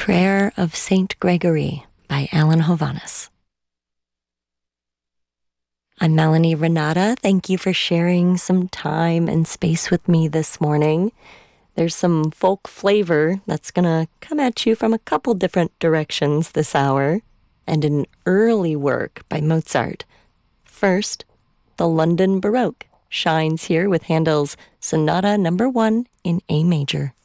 Prayer of Saint Gregory by Alan Hovhaness. I'm Melanie Renata. Thank you for sharing some time and space with me this morning. There's some folk flavor that's gonna come at you from a couple different directions this hour, and an early work by Mozart. First, the London Baroque shines here with Handel's Sonata No. 1 in A major.